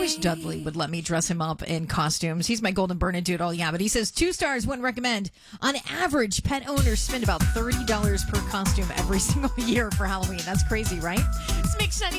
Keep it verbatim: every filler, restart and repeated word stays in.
wish Dudley would let me dress him up in costumes. He's my golden Bernedoodle, yeah. But he says two stars, wouldn't recommend. On average, pet owners spend about thirty dollars per costume every single year for Halloween. That's crazy, right? It's Mix ninety-five.